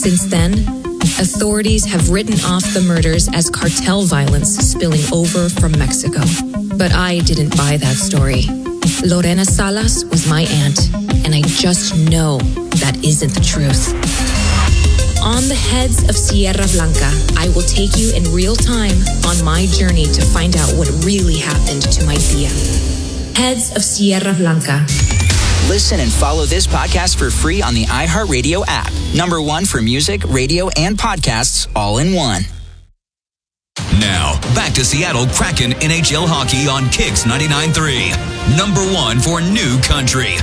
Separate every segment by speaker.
Speaker 1: Since then, authorities have written off the murders as cartel violence spilling over from Mexico. But I didn't buy that story. Lorena Salas was my aunt, and I just know that isn't the truth. On the Heads of Sierra Blanca, I will take you in real time on my journey to find out what really happened to my tia. Heads of Sierra Blanca.
Speaker 2: Listen and follow this podcast for free on the iHeartRadio app. #1 for music, radio, and podcasts all in one.
Speaker 3: Now, back to Seattle Kraken NHL hockey on Kicks 99.3. #1 for New Country.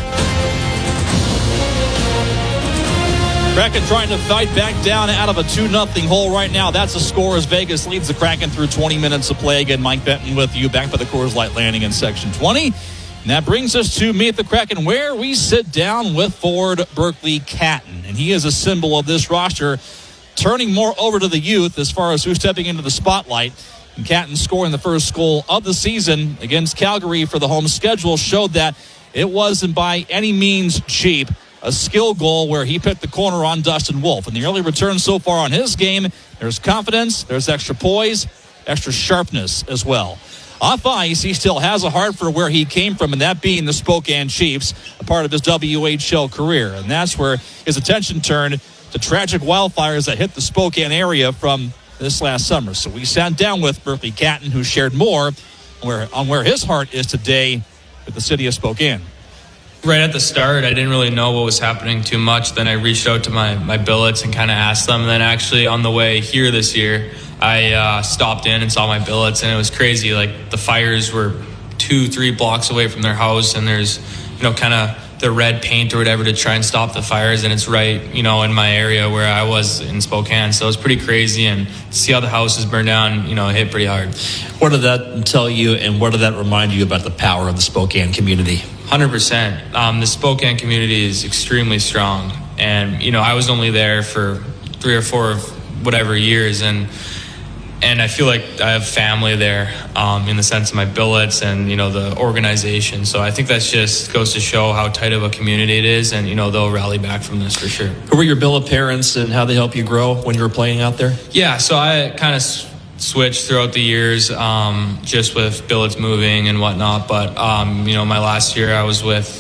Speaker 4: Kraken trying to fight back down out of a 2-0 hole right now. That's the score as Vegas leads the Kraken through 20 minutes of play. Again, Mike Benton with you back by the Coors Light Landing in Section 20. And that brings us to Meet the Kraken, where we sit down with Ford Berkeley Catton. And he is a symbol of this roster, turning more over to the youth as far as who's stepping into the spotlight. And Catton scoring the first goal of the season against Calgary for the home schedule showed that it wasn't by any means cheap. A skill goal where he picked the corner on Dustin Wolf. And the early return so far on his game, there's confidence, there's extra poise, extra sharpness as well. Off ice, he still has a heart for where he came from, and that being the Spokane Chiefs, a part of his WHL career. And that's where his attention turned to tragic wildfires that hit the Spokane area from this last summer. So we sat down with Berkeley Catton, who shared more on where his heart is today with the city of Spokane.
Speaker 5: Right at the start, I didn't really know what was happening too much. Then I reached out to my billets and kind of asked them. And then actually on the way here this year, I stopped in and saw my billets, and it was crazy. Like, the fires were 2-3 blocks away from their house, and there's, kind of the red paint or whatever to try and stop the fires, and it's right, in my area where I was in Spokane. So it was pretty crazy, and to see how the houses burned down, it hit pretty hard.
Speaker 6: What did that tell you, and what did that remind you about the power of the Spokane community?
Speaker 5: 100%. The Spokane community is extremely strong, and I was only there for 3 or 4 whatever years, and I feel like I have family there, in the sense of my billets and the organization. So I think that just goes to show how tight of a community it is, and they'll rally back from this for sure.
Speaker 6: Who were your billet parents, and how they help you grow when you were playing out there?
Speaker 5: Yeah, so I kind of switched throughout the years, just with billets moving and whatnot. But my last year I was with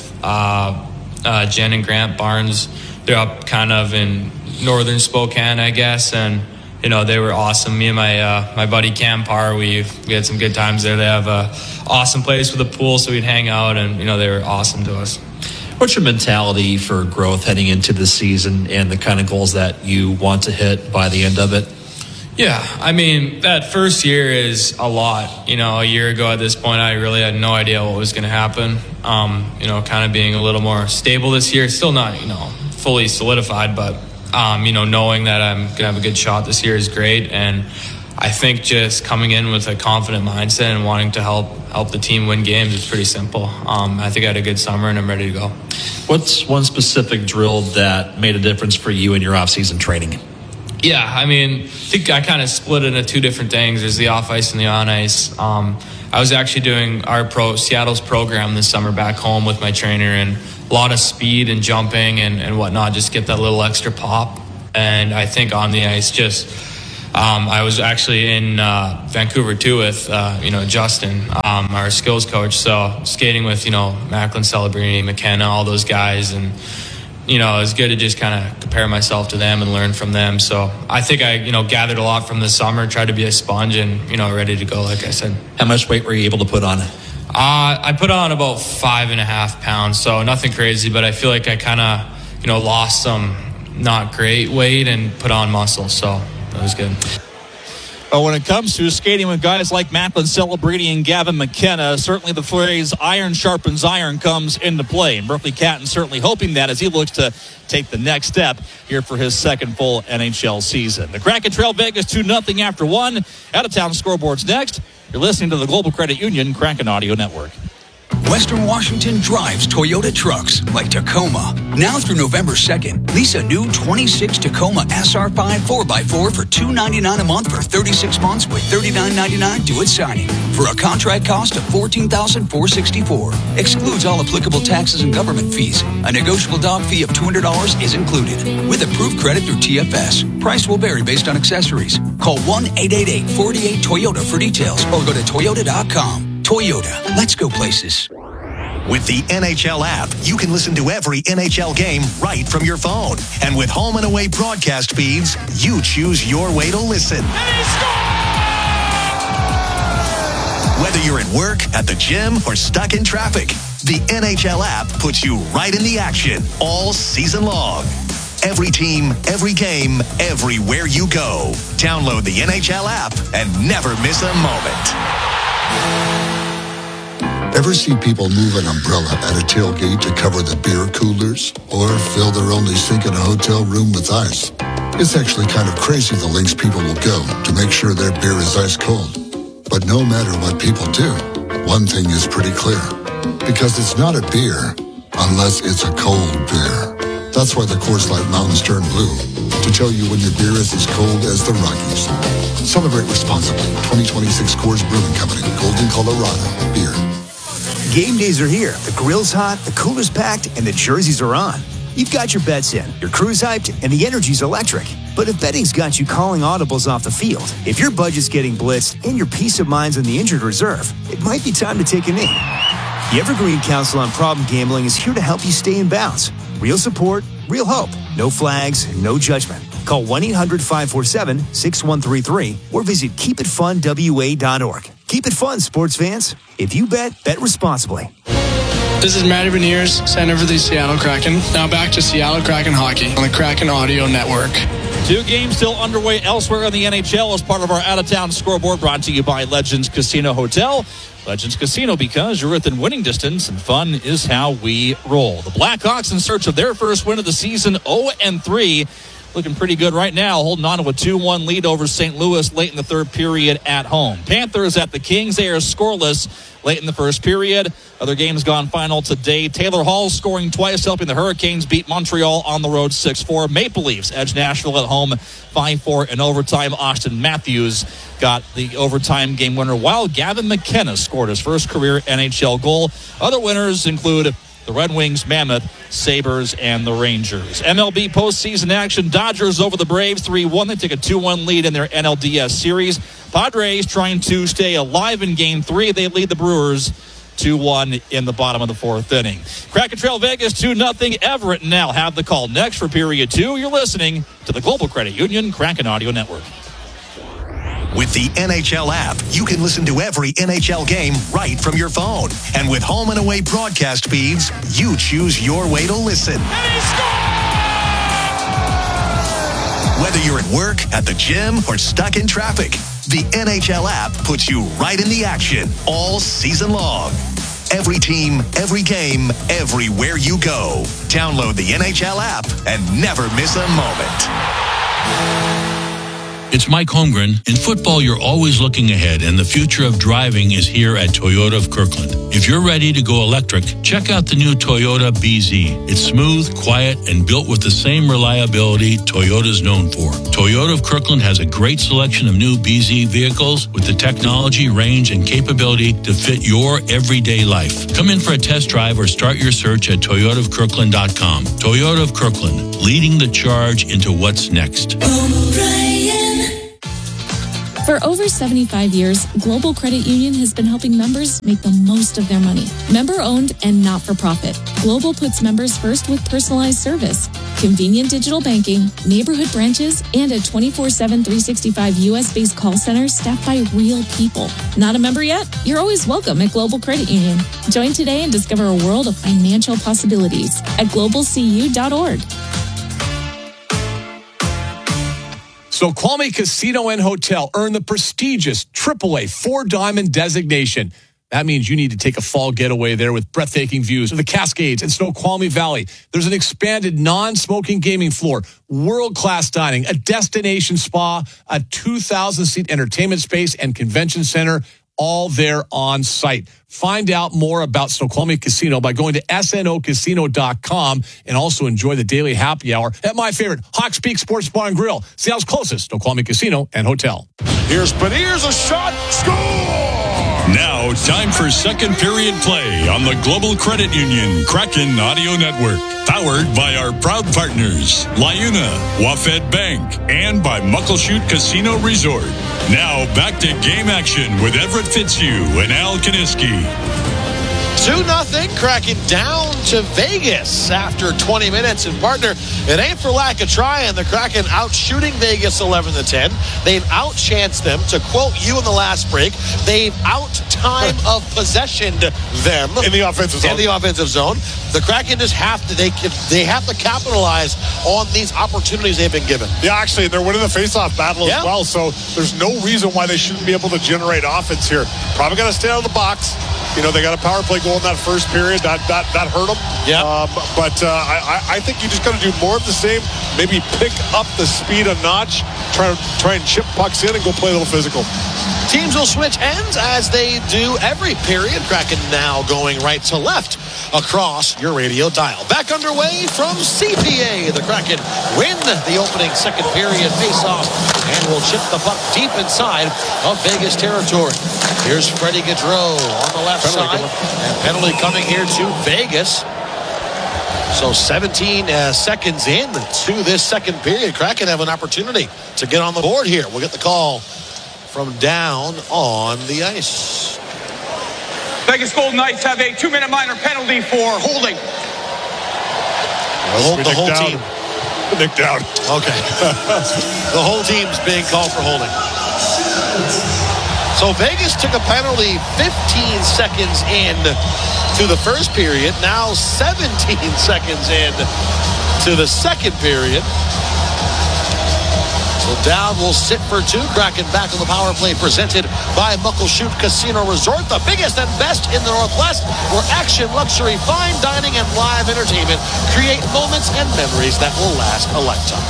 Speaker 5: Jen and Grant Barnes. They're up kind of in northern Spokane, I guess, and they were awesome. Me and my buddy Cam Parr, we had some good times there. They have a awesome place with a pool, so we'd hang out, and they were awesome to us.
Speaker 6: What's your mentality for growth heading into the season, and the kind of goals that you want to hit by the end of it?
Speaker 5: Yeah, I mean, that first year is a lot. A year ago at this point, I really had no idea what was going to happen. Kind of being a little more stable this year. Still not, fully solidified, but knowing that I'm going to have a good shot this year is great. And I think just coming in with a confident mindset and wanting to help the team win games is pretty simple. I think I had a good summer, and I'm ready to go.
Speaker 6: What's one specific drill that made a difference for you in your off-season training?
Speaker 5: Yeah, I mean, I think I kind of split it into 2 different things. There's the off-ice and the on-ice. I was actually doing Seattle's program this summer back home with my trainer, and a lot of speed and jumping and whatnot, just get that little extra pop. And I think on the ice, I was actually in Vancouver too with, Justin, our skills coach. So skating with, Macklin, Celebrini, McKenna, all those guys. And, it was good to just kind of compare myself to them and learn from them. So I think I, gathered a lot from the summer, tried to be a sponge and, ready to go, like I said.
Speaker 6: How much weight were you able to put on?
Speaker 5: I put on about 5.5 pounds, so nothing crazy, but I feel like I kind of, lost some not great weight and put on muscle, so that was good.
Speaker 4: But when it comes to skating with guys like Macklin Celebrini and Gavin McKenna, certainly the phrase iron sharpens iron comes into play. And Berkeley Catton certainly hoping that as he looks to take the next step here for his second full NHL season. The Kraken trail Vegas 2-0 after 1. Out-of-town scoreboards next. You're listening to the Global Credit Union Kraken Audio Network.
Speaker 7: Western Washington drives Toyota trucks like Tacoma. Now through November 2nd, lease a new 26 Tacoma SR5 4x4 for $299 a month for 36 months with $39.99 due at signing for a contract cost of $14,464. Excludes all applicable taxes and government fees. A negotiable dog fee of $200 is included with approved credit through TFS. Price will vary based on accessories. Call 1-888-48-TOYOTA for details or go to Toyota.com. Toyota, let's go places.
Speaker 8: With the NHL app, you can listen to every NHL game right from your phone. And with home and away broadcast feeds, you choose your way to listen. Whether you're at work, at the gym, or stuck in traffic, the NHL app puts you right in the action all season long. Every team, every game, everywhere you go. Download the NHL app and never miss a moment.
Speaker 9: Ever see people move an umbrella at a tailgate to cover the beer coolers? Or fill their only sink in a hotel room with ice? It's actually kind of crazy the lengths people will go to make sure their beer is ice cold. But no matter what people do, one thing is pretty clear. Because it's not a beer unless it's a cold beer. That's why the Coors Light Mountains turn blue. To tell you when your beer is as cold as the Rockies. Celebrate responsibly. 2026 Coors Brewing Company. Golden, Colorado. Beer.
Speaker 10: Game days are here. The grill's hot, the cooler's packed, and the jerseys are on. You've got your bets in, your crew's hyped, and the energy's electric. But if betting's got you calling audibles off the field, if your budget's getting blitzed, and your peace of mind's in the injured reserve, it might be time to take a knee. The Evergreen Council on Problem Gambling is here to help you stay in bounds. Real support, real hope. No flags, no judgment. Call 1-800-547-6133 or visit keepitfunwa.org. Keep it fun, sports fans. If you bet, bet responsibly.
Speaker 11: This is Matty Beniers, center for the Seattle Kraken. Now back to Seattle Kraken hockey on the Kraken Audio Network.
Speaker 4: 2 games still underway elsewhere in the NHL as part of our out-of-town scoreboard, brought to you by Legends Casino Hotel. Legends Casino, because you're within winning distance and fun is how we roll. The Blackhawks in search of their first win of the season, 0-3. Looking pretty good right now, holding on to a 2-1 lead over St. Louis late in the third period at home. Panthers at the Kings, they are scoreless late in the first period. Other games gone final today. Taylor Hall scoring twice, helping the Hurricanes beat Montreal on the road 6-4. Maple Leafs edge Nashville at home 5-4 in overtime. Austin Matthews got the overtime game winner, while Gavin McKenna scored his first career NHL goal. Other winners include the Red Wings, Mammoth, Sabres, and the Rangers. MLB postseason action. Dodgers over the Braves 3-1. They take a 2-1 lead in their NLDS series. Padres trying to stay alive in Game 3. They lead the Brewers 2-1 in the bottom of the fourth inning. Kraken Trail Vegas 2-0. Everett now have the call next for period 2. You're listening to the Global Credit Union Kraken Audio Network.
Speaker 8: With the NHL app, you can listen to every NHL game right from your phone. And with home and away broadcast feeds, you choose your way to listen. Whether you're at work, at the gym, or stuck in traffic, the NHL app puts you right in the action all season long. Every team, every game, everywhere you go. Download the NHL app and never miss a moment.
Speaker 12: It's Mike Holmgren. In football, you're always looking ahead, and the future of driving is here at Toyota of Kirkland. If you're ready to go electric, check out the new Toyota BZ. It's smooth, quiet, and built with the same reliability Toyota's known for. Toyota of Kirkland has a great selection of new BZ vehicles with the technology, range, and capability to fit your everyday life. Come in for a test drive or start your search at toyotaofkirkland.com. Toyota of Kirkland, leading the charge into what's next.
Speaker 13: For over 75 years, Global Credit Union has been helping members make the most of their money. Member-owned and not-for-profit, Global puts members first with personalized service, convenient digital banking, neighborhood branches, and a 24/7, 365 U.S.-based call center staffed by real people. Not a member yet? You're always welcome at Global Credit Union. Join today and discover a world of financial possibilities at globalcu.org.
Speaker 14: So Qualmy Casino and Hotel earned the prestigious AAA 4-Diamond designation. That means you need to take a fall getaway there with breathtaking views of the Cascades and Snoqualmie Valley. There's an expanded non-smoking gaming floor, world-class dining, a destination spa, a 2,000-seat entertainment space and convention center, all there on site. Find out more about Snoqualmie Casino by going to snocasino.com and also enjoy the daily happy hour at my favorite, Hawks Peak Sports Bar and Grill, Seattle's closest Snoqualmie Casino and Hotel.
Speaker 15: Here's Beniers, a shot, score!
Speaker 12: Now, time for second period play on the Global Credit Union Kraken Audio Network. Powered by our proud partners, LiUNA, Wafed Bank, and by Muckleshoot Casino Resort. Now, back to game action with Everett Fitzhugh and Al Kaniski.
Speaker 16: 2-0, Kraken down to Vegas after 20 minutes. And partner, it ain't for lack of trying. The Kraken out shooting Vegas 11-10. They've outchanced them. To quote you in the last break, they've out time of possessioned them
Speaker 15: in the offensive zone.
Speaker 16: The Kraken just have to they have to capitalize on these opportunities they've been given.
Speaker 15: Yeah, actually, they're winning the faceoff battle as well. So there's no reason why they shouldn't be able to generate offense here. Probably got to stay out of the box. You know, they got a power play goal in that first period. That hurt them.
Speaker 16: Yeah.
Speaker 15: I think you just got to do more of the same. Maybe pick up the speed a notch. Try and chip pucks in and go play a little physical.
Speaker 16: Teams will switch ends as they do every period. Kraken now going right to left across your radio dial. Back underway from CPA. The Kraken win the opening second period face-off and will chip the puck deep inside of Vegas territory. Here's Freddie Gaudreau on the left side. And penalty coming here to Vegas. So 17 seconds in to this second period. Kraken have an opportunity to get on the board here. We'll get the call from down on the ice.
Speaker 17: Vegas Golden Knights have a 2-minute minor penalty for holding.
Speaker 16: The whole team.
Speaker 15: Nick down.
Speaker 16: Okay. The whole team's being called for holding. So Vegas took a penalty 15 seconds in to the first period. Now 17 seconds in to the second period. So Dowd will sit for two. Kraken back on the power play presented by Muckleshoot Casino Resort, the biggest and best in the Northwest, where action, luxury, fine dining, and live entertainment create moments and memories that will last a lifetime.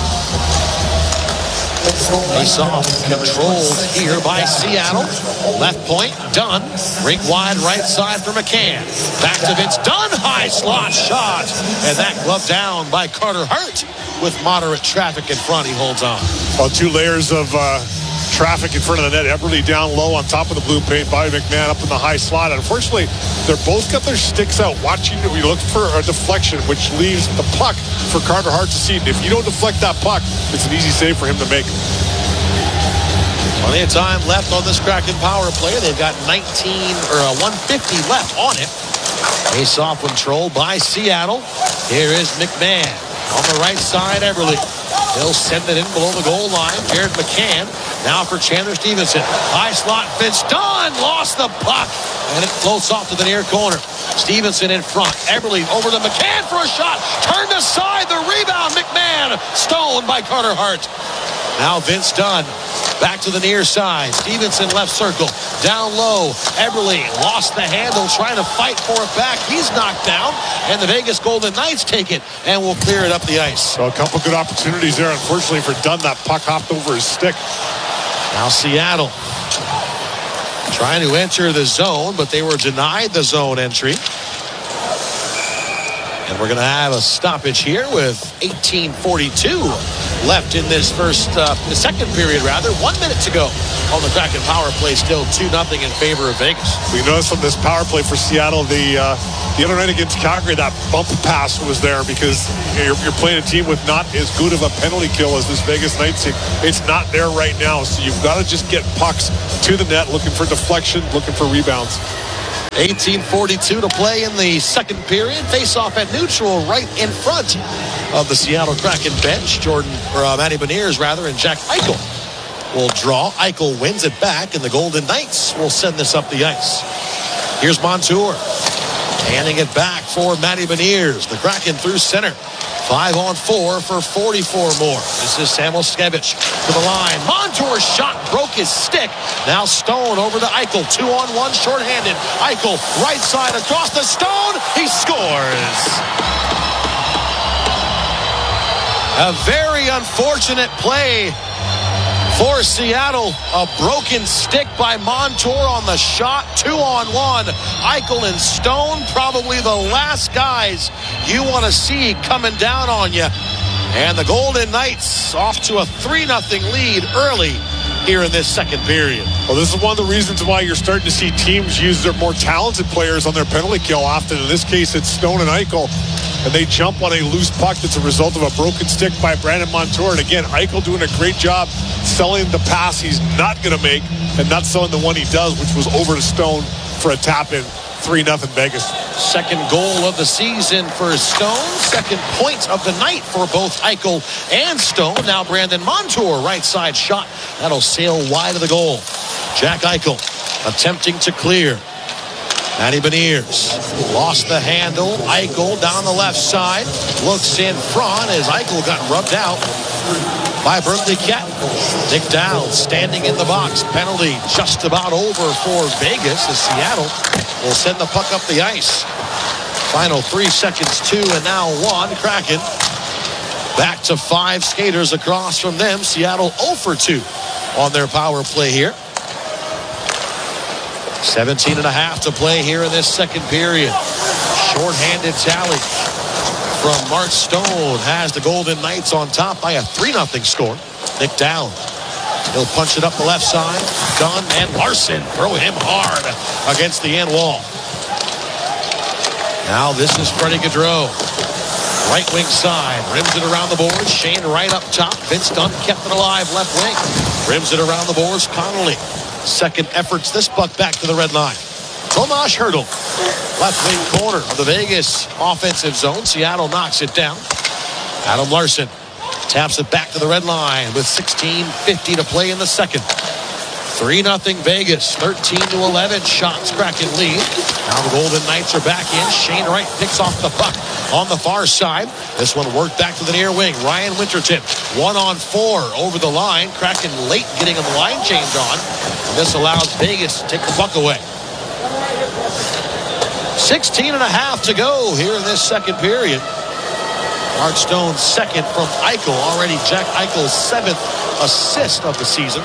Speaker 16: Face-off controlled here by Seattle. Left point, Dunn. Rink wide right side for McCann. Back to Vince Dunn. High slot shot. And that glove down by Carter Hart. With moderate traffic in front, he holds on.
Speaker 15: Well, two layers of traffic in front of the net. Eberle down low on top of the blue paint. Bobby McMahon up in the high slot. Unfortunately, they're both got their sticks out. Watching, we look for a deflection, which leaves the puck for Carter Hart to see. If you don't deflect that puck, it's an easy save for him to make.
Speaker 16: Plenty of time left on this Kraken power play. They've got 150 left on it. Face-off controlled by Seattle. Here is McMahon. On the right side, Eberle. He'll send it in below the goal line. Jared McCann. Now for Chandler Stevenson. High slot. Vince Dunn lost the puck. And it floats off to the near corner. Stevenson in front. Eberle over to McCann for a shot. Turned aside. The rebound. McMahon. Stoned by Carter Hart. Now Vince Dunn. Back to the near side. Stevenson left circle. Down low. Eberle lost the handle trying to fight for it back. He's knocked down. And the Vegas Golden Knights take it and will clear it up the ice.
Speaker 15: So a couple good opportunities there. Unfortunately for Dunn, that puck hopped over his stick.
Speaker 16: Now Seattle trying to enter the zone, but they were denied the zone entry. And we're going to have a stoppage here with 18:42 left in this the second period rather. 1 minute to go on the Kraken power play. Still 2-0 in favor of Vegas.
Speaker 15: We noticed on this power play for Seattle, the other night against Calgary, that bump pass was there because you're playing a team with not as good of a penalty kill as this Vegas Knights team. It's not there right now, so you've got to just get pucks to the net, looking for deflection, looking for rebounds.
Speaker 16: 18:42 to play in the second period. Face-off at neutral right in front of the Seattle Kraken bench. Matty Beniers and Jack Eichel will draw. Eichel wins it back, and the Golden Knights will send this up the ice. Here's Montour. Handing it back for Matty Beniers. The Kraken through center. 5-on-4 for 44 more. This is Samoskevich to the line. Montour's shot broke his stick. Now Stone over to Eichel. 2-on-1 shorthanded. Eichel right side across the Stone. He scores. A very unfortunate play For Seattle, a broken stick by Montour on the shot. 2-on-1. Eichel and Stone, probably the last guys you want to see coming down on you. And the Golden Knights off to a 3-0 lead early here in this second period.
Speaker 15: Well, this is one of the reasons why you're starting to see teams use their more talented players on their penalty kill often. In this case, it's Stone and Eichel, and they jump on a loose puck that's a result of a broken stick by Brandon Montour. And again, Eichel doing a great job selling the pass he's not going to make and not selling the one he does, which was over to Stone for a tap-in. 3-0 Vegas.
Speaker 16: Second goal of the season for Stone. Second point of the night for both Eichel and Stone. Now Brandon Montour, right side shot. That'll sail wide of the goal. Jack Eichel attempting to clear. Matty Beniers lost the handle. Eichel down the left side. Looks in front as Eichel got rubbed out by Burnley Cat. Nick Dowd standing in the box. Penalty just about over for Vegas as Seattle will send the puck up the ice. Final 3 seconds, 2 and now 1. Kraken back to 5 skaters across from them. Seattle 0 for 2 on their power play here. 17.5 to play here in this second period. Short-handed tally from Mark Stone has the Golden Knights on top by a 3-0 score. Nick Dowd. He'll punch it up the left side. Dunn and Larson throw him hard against the end wall. Now this is Freddie Gaudreau. Right wing side. Rims it around the boards. Shane Wright up top. Vince Dunn kept it alive left wing. Rims it around the boards. Connolly. Second efforts this puck back to the red line. Tomas Hertl. Left wing corner of the Vegas offensive zone. Seattle knocks it down. Adam Larson taps it back to the red line with 16:50 to play in the second. 3-0 Vegas. 13-11 shots. Kraken lead. Now the Golden Knights are back in. Shane Wright picks off the puck on the far side. This one worked back to the near wing. Ryan Winterton 1-on-4 over the line. Kraken late getting a line change on. And this allows Vegas to take the puck away. 16.5 to go here in this second period. Mark Stone's second from Eichel. Already Jack Eichel's 7th assist of the season.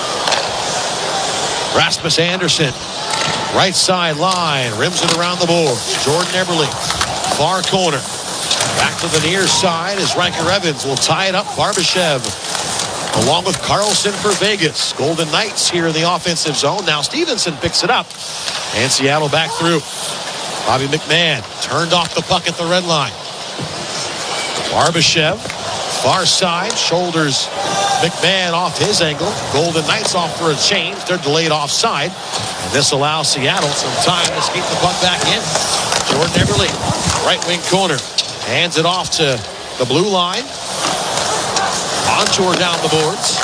Speaker 16: Rasmus Anderson, right side line, rims it around the board. Jordan Eberle, far corner. Back to the near side as Riker Evans will tie it up. Barbashev along with Carlson for Vegas. Golden Knights here in the offensive zone. Now Stevenson picks it up. And Seattle back through. Bobby McMahon turned off the puck at the red line. Barbashev, far side, shoulders McMahon off his angle. Golden Knights off for a change. They're delayed offside. And this allows Seattle some time to skate the puck back in. Jordan Eberle, right wing corner. Hands it off to the blue line. Montour down the boards.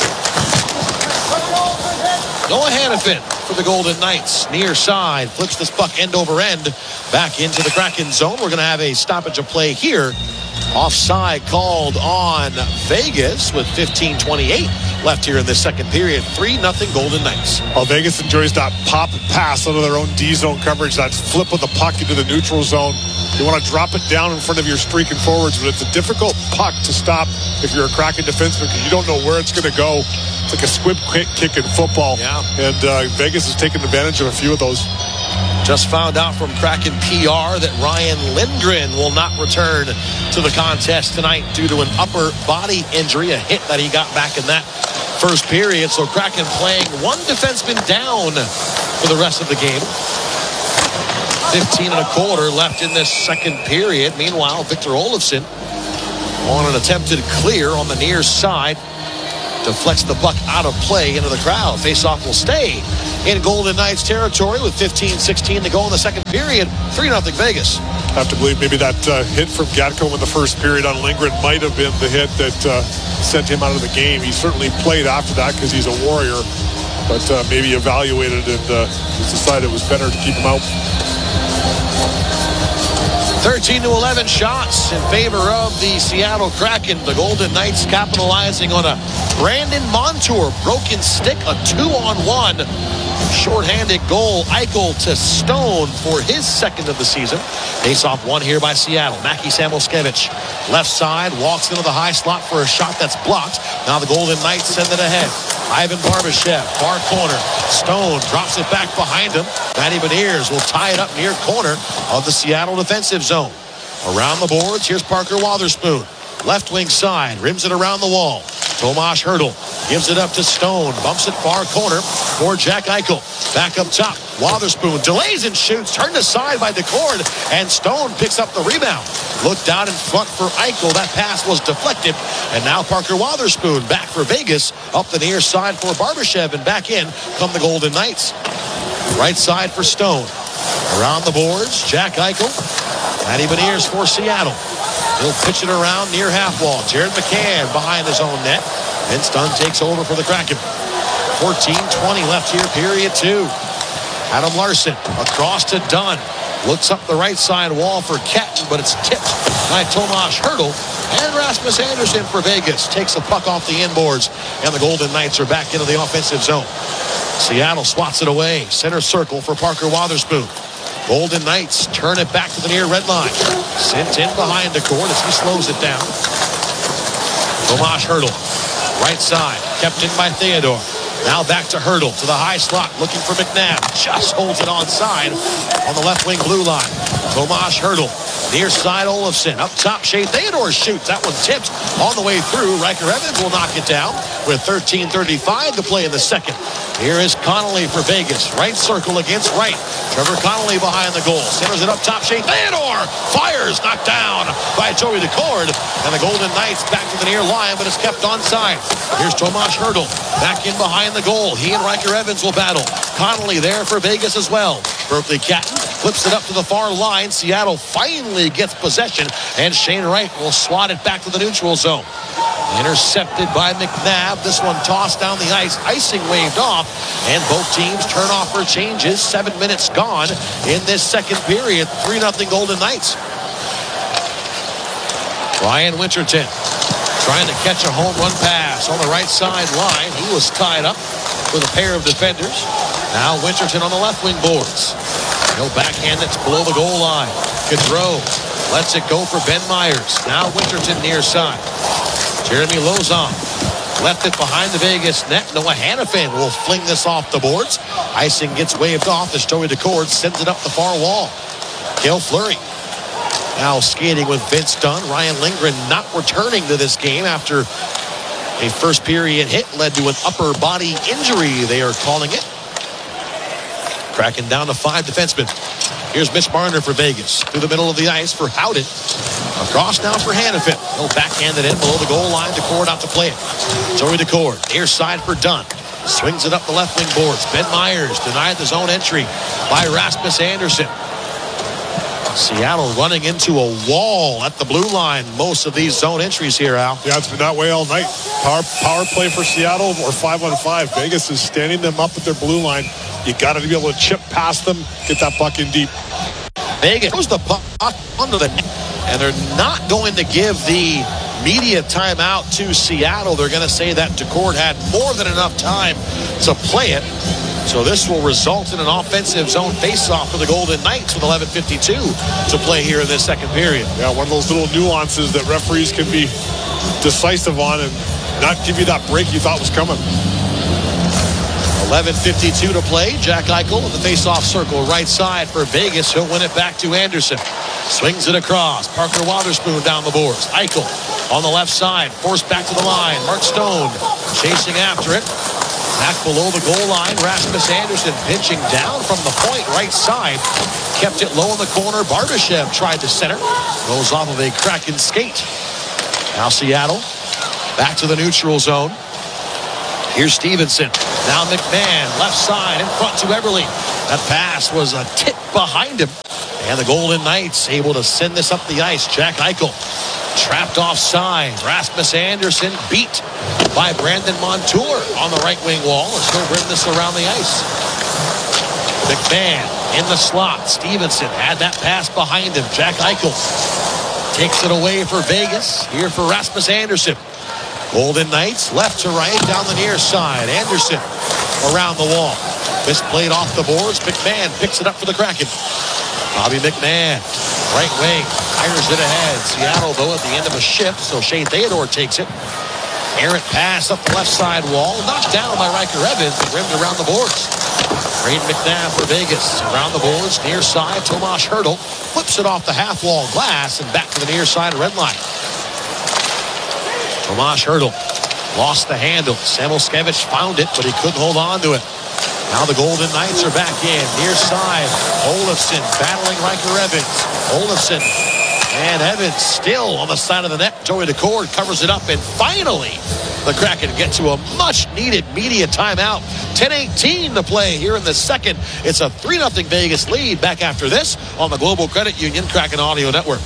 Speaker 16: Noah Hannafin for the Golden Knights. Near side, flips this puck end over end. Back into the Kraken zone. We're going to have a stoppage of play here. Offside called on Vegas with 15:28 left here in this second period. 3-0 Golden Knights.
Speaker 15: Well, Vegas enjoys that pop pass out of their own D-zone coverage, that flip of the puck into the neutral zone. You want to drop it down in front of your streaking forwards, but it's a difficult puck to stop if you're a Kraken defenseman because you don't know where it's going to go. It's like a squib kick in football.
Speaker 16: Yeah.
Speaker 15: And Vegas has taken advantage of a few of those.
Speaker 16: Just found out from Kraken PR that Ryan Lindgren will not return to the contest tonight due to an upper body injury, a hit that he got back in that first period. So Kraken playing one defenseman down for the rest of the game. 15.25 left in this second period. Meanwhile, Victor Olofsson on an attempted clear on the near side. Deflects the puck out of play into the crowd. Face-off will stay in Golden Knights territory with 15:16 to go in the second period. 3-0 Vegas.
Speaker 15: I have to believe maybe that hit from Gatko in the first period on Lindgren might have been the hit that sent him out of the game. He certainly played after that because he's a warrior, but maybe evaluated and decided it was better to keep him out.
Speaker 16: 13-11 shots in favor of the Seattle Kraken. The Golden Knights capitalizing on a Brandon Montour broken stick, a 2-on-1 shorthanded goal. Eichel to Stone for his second of the season. Face-off won here by Seattle. Mackie Samoskevich, left side, walks into the high slot for a shot that's blocked. Now the Golden Knights send it ahead. Ivan Barbashev, far corner. Stone drops it back behind him. Matty Beniers will tie it up near corner of the Seattle defensive zone. Around the boards, here's Parker Wotherspoon. Left wing side, rims it around the wall. Tomas Hertl gives it up to Stone. Bumps it far corner for Jack Eichel. Back up top, Wotherspoon delays and shoots. Turned aside by DeCord, and Stone picks up the rebound. Looked out in front for Eichel. That pass was deflected. And now Parker Wotherspoon back for Vegas. Up the near side for Barbashev, and back in come the Golden Knights. Right side for Stone. Around the boards, Jack Eichel. Matty Beniers for Seattle. He'll pitch it around near half wall. Jared McCann behind his own net. Vince Dunn takes over for the Kraken. 14:20 left here, period 2. Adam Larson across to Dunn. Looks up the right side wall for Catton, but it's tipped by Tomas Hertl. And Rasmus Andersson for Vegas takes the puck off the inboards, and the Golden Knights are back into the offensive zone. Seattle swats it away. Center circle for Parker Wotherspoon. Golden Knights turn it back to the near red line. Sent in behind DeCord as he slows it down. Tomas Hertl, right side, kept in by Theodore. Now back to Hertl, to the high slot, looking for McNabb. Just holds it onside on the left wing blue line. Tomas Hertl, near side Olofsson. Up top, Shea Theodore shoots. That one tipped on the way through. Riker Evans will knock it down with 13:35 to play in the second. Here is Connolly for Vegas. Right circle against right. Trevor Connolly behind the goal. Centers it up top. Shea Theodore fires, knocked down by Joey DeCord. And the Golden Knights back to the near line, but it's kept onside. Here's Tomas Hertl back in behind the goal. He and Riker Evans will battle. Connolly there for Vegas as well. Berkeley Catton flips it up to the far line. Seattle finally gets possession, and Shane Wright will swat it back to the neutral zone. Intercepted by McNabb. This one tossed down the ice. Icing waved off, and both teams turn off for changes. 7 minutes gone in this second period. 3-0 Golden Knights. Ryan Winterton trying to catch a home run pass on the right side line. He was tied up with a pair of defenders. Now Winterton on the left wing boards. He'll backhand it below the goal line. Gaudreau lets it go for Ben Myers. Now Winterton near side. Jeremy Lauzon left it behind the Vegas net. Noah Hannafin will fling this off the boards. Icing gets waved off as Joey DeCord sends it up the far wall. Cale Fleury now skating with Vince Dunn. Ryan Lindgren not returning to this game after a first period hit led to an upper body injury, they are calling it. Kraken down to 5 defensemen. Here's Mitch Marner for Vegas. Through the middle of the ice for Howden. Across now for Hannafin. He'll backhand it in below the goal line. DeCord out to play it. Joey DeCord, near side for Dunn. Swings it up the left wing boards. Ben Myers denied the zone entry by Rasmus Andersson. Seattle running into a wall at the blue line. Most of these zone entries here, Al.
Speaker 15: Yeah, it's been that way all night. Power play for Seattle or 5-on-5. Vegas is standing them up at their blue line. You got to be able to chip past them, get that puck in deep.
Speaker 16: Vegas throws the puck under the net, and they're not going to give the media timeout to Seattle. They're going to say that DeCord had more than enough time to play it. So this will result in an offensive zone faceoff for the Golden Knights with 11:52 to play here in this second period.
Speaker 15: Yeah, one of those little nuances that referees can be decisive on and not give you that break you thought was coming.
Speaker 16: 11:52 to play. Jack Eichel in the faceoff circle right side for Vegas. He'll win it back to Andersson. Swings it across. Parker Wotherspoon down the boards. Eichel on the left side. Forced back to the line. Mark Stone chasing after it. Back below the goal line. Rasmus Andersson pinching down from the point right side. Kept it low in the corner. Barbashev tried to center. Goes off of a Kraken skate. Now Seattle back to the neutral zone. Here's Stevenson. Now McMahon, left side, in front to Eberle. That pass was a tip behind him. And the Golden Knights able to send this up the ice. Jack Eichel trapped offside. Rasmus Andersson beat by Brandon Montour on the right wing wall as he'll bring this around the ice. McMahon in the slot. Stevenson had that pass behind him. Jack Eichel takes it away for Vegas. Here for Rasmus Andersson. Golden Knights left to right down the near side. Andersson around the wall. This played off the boards. McMahon picks it up for the Kraken. Bobby McMahon, right wing, fires it ahead. Seattle, though, at the end of a shift, so Shea Theodore takes it. Errant pass up the left side wall. Knocked down by Riker Evans and rimmed around the boards. Braden McNabb for Vegas. Around the boards, near side, Tomas Hertl flips it off the half wall glass and back to the near side red line. Tomas Hertl lost the handle. Samoskevich found it, but he couldn't hold on to it. Now the Golden Knights are back in. Near side, Olofsson battling Riker Evans. Olofsson and Evans still on the side of the net. Joey Decord covers it up, and finally the Kraken get to a much-needed media timeout. 10:18 to play here in the second. It's a 3-0 Vegas lead. Back after this on the Global Credit Union Kraken Audio Network.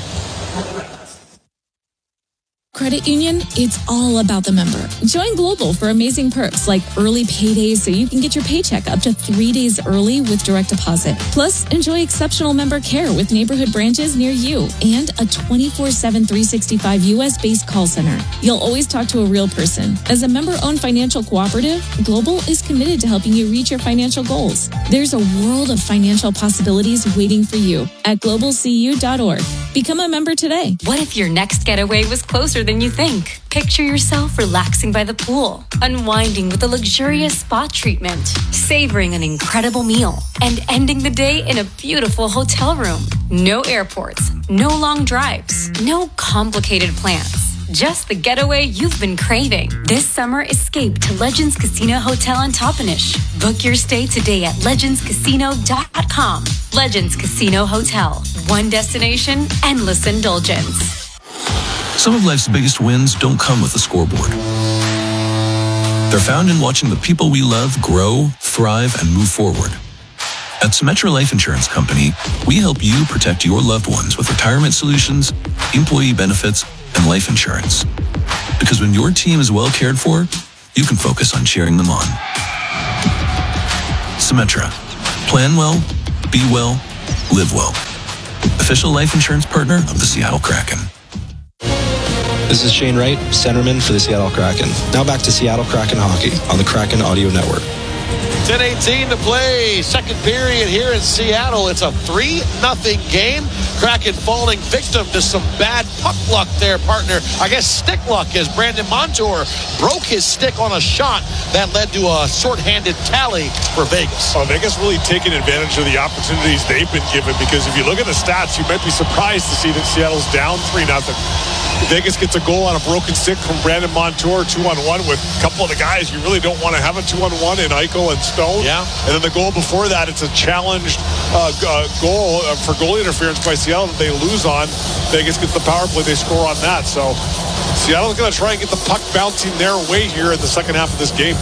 Speaker 13: Credit Union, it's all about the member. Join Global for amazing perks like early paydays so you can get your paycheck up to 3 days early with direct deposit. Plus, enjoy exceptional member care with neighborhood branches near you and a 24/7 365 US-based call center. You'll always talk to a real person. As a member-owned financial cooperative, Global is committed to helping you reach your financial goals. There's a world of financial possibilities waiting for you at globalcu.org. Become a member today.
Speaker 18: What if your next getaway was closer than you think? Picture yourself relaxing by the pool, unwinding with a luxurious spa treatment, savoring an incredible meal, and ending the day in a beautiful hotel room. No airports, no long drives, no complicated plans. Just the getaway you've been craving. This summer, escape to Legends Casino Hotel on Toppenish. Book your stay today at legendscasino.com. Legends Casino Hotel. One destination, endless indulgence.
Speaker 19: Some of life's biggest wins don't come with a scoreboard. They're found in watching the people we love grow, thrive, and move forward. At Symetra Life Insurance Company, we help you protect your loved ones with retirement solutions, employee benefits, and life insurance. Because when your team is well cared for, you can focus on cheering them on. Symetra. Plan well, be well, live well. Official life insurance partner of the Seattle Kraken.
Speaker 20: This is Shane Wright, centerman for the Seattle Kraken. Now back to Seattle Kraken hockey on the Kraken Audio Network.
Speaker 16: 10:18 to play. Second period here in Seattle. It's a 3-0 game. Kraken falling victim to some bad puck luck there, partner. I guess stick luck, as Brandon Montour broke his stick on a shot that led to a shorthanded tally for Vegas.
Speaker 15: Oh, Vegas really taking advantage of the opportunities they've been given, because if you look at the stats, you might be surprised to see that Seattle's down 3-0. Vegas gets a goal on a broken stick from Brandon Montour, 2-on-1 with a couple of the guys you really don't want to have a 2-on-1 in Eichel and Stone.
Speaker 16: Yeah.
Speaker 15: And then the goal before that, it's a challenged goal for goalie interference by Seattle that they lose on. Vegas gets the power play, they score on that. So Seattle's going to try and get the puck bouncing their way here in the second half of this game.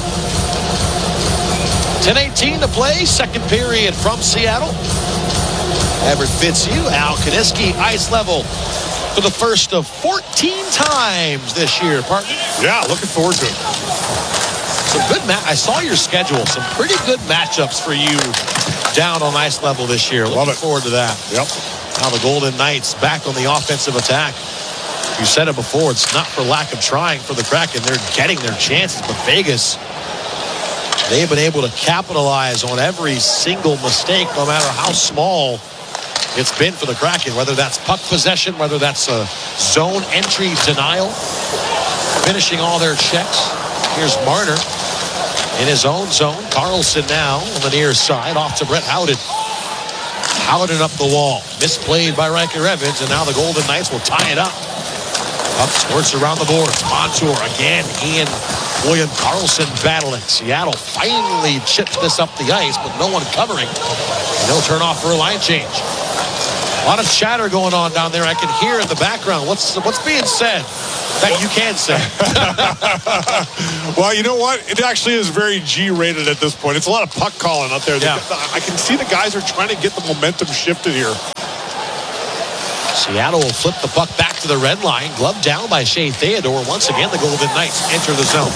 Speaker 16: 10:18 to play, second period from Seattle. Everett Fitzhugh, Al Kaniski, ice level for the first of 14 times this year, partner.
Speaker 15: Yeah, looking forward to it.
Speaker 16: Some good I saw your schedule. Some pretty good matchups for you down on ice level this year. Looking forward to that.
Speaker 15: Yep.
Speaker 16: Now the Golden Knights back on the offensive attack. You said it before, it's not for lack of trying for the Kraken. They're getting their chances, but Vegas, they've been able to capitalize on every single mistake, no matter how small it's been for the Kraken, whether that's puck possession, whether that's a zone entry denial, finishing all their checks. Here's Marner in his own zone. Carlson now on the near side, off to Brett Howden. Howden up the wall. Misplayed by Riker Evans, and now the Golden Knights will tie it up. Up towards around the boards. Montour again. He and William Carlson battling. Seattle finally chips this up the ice, but no one covering. And they'll turn off for a line change. A lot of chatter going on down there. I can hear in the background. What's being said that you can say?
Speaker 15: Well, you know what? It actually is very G-rated at this point. It's a lot of puck calling out there.
Speaker 16: Yeah.
Speaker 15: I can see the guys are trying to get the momentum shifted here.
Speaker 16: Seattle will flip the puck back to the red line. Gloved down by Shea Theodore. Once again, the Golden Knights enter the zone.